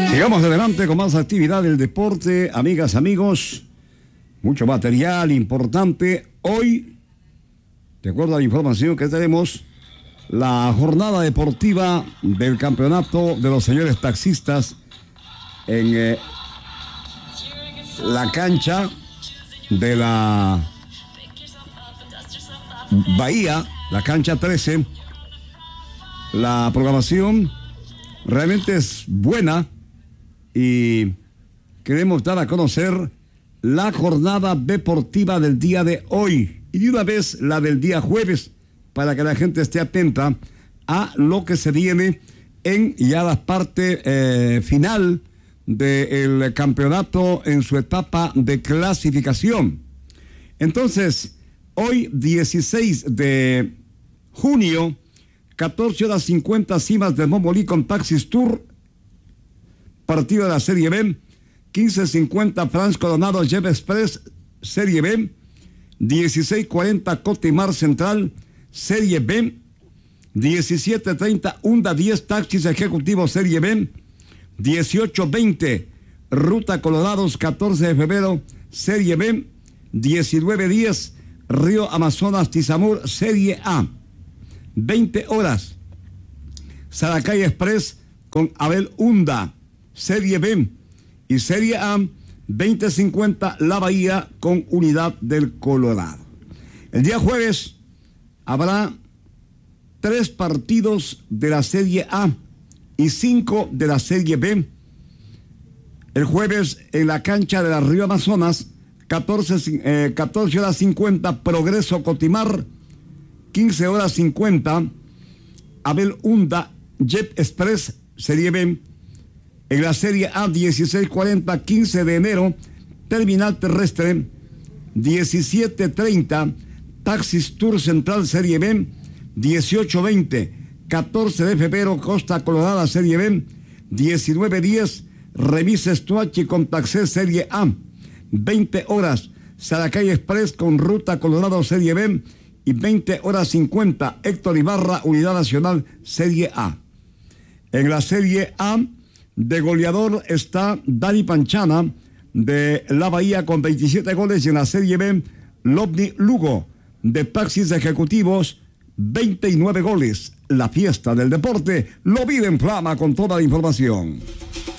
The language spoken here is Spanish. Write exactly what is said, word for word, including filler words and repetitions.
Sigamos adelante con más actividad del deporte, amigas, amigos. Mucho material importante. Hoy, de acuerdo a la información que tenemos, la jornada deportiva del campeonato de los señores taxistas en eh, la cancha de la Bahía, la cancha trece. La programación realmente es buena y queremos dar a conocer la jornada deportiva del día de hoy y de una vez la del día jueves para que la gente esté atenta a lo que se viene en ya la parte eh, final del campeonato en su etapa de clasificación. Entonces, hoy dieciséis de junio, catorce horas cincuenta, cimas de Momolí con Taxis Tour, partido de la Serie B. Quince cincuenta France Coronado Jet Express Serie B. Dieciséis cuarenta Cotimar Central Serie B. Diecisiete treinta Honda diez Taxis Ejecutivo Serie B. Dieciocho veinte Ruta Colorados catorce de febrero Serie B. Diecinueve diez Río Amazonas Tizamur Serie A. Veinte horas Saracay Express con Abel Honda Serie B. Y Serie A, veinte cincuenta La Bahía con Unidad del Colorado. El día jueves habrá tres partidos de la Serie A y cinco de la Serie B. El jueves en la cancha de la Río Amazonas, catorce, eh, catorce horas cincuenta, Progreso Cotimar, quince horas cincuenta, Abel Honda Jet Express Serie B. En la Serie A, dieciséis cuarenta, quince de enero, Terminal Terrestre, diecisiete treinta, Taxis Tour Central Serie B, dieciocho veinte, catorce de febrero, Costa Colorada Serie B, diecinueve diez, Remises Tuachi con Taxé Serie A, veinte horas, Saracay Express con Ruta Colorado Serie B, y veinte horas cincuenta, Héctor Ibarra, Unidad Nacional Serie A. En la Serie A, de goleador está Dani Panchana de La Bahía con veintisiete goles, y en la Serie B, Lovni Lugo de Taxis Ejecutivos, veintinueve goles. La fiesta del deporte lo vive en Flama con toda la información.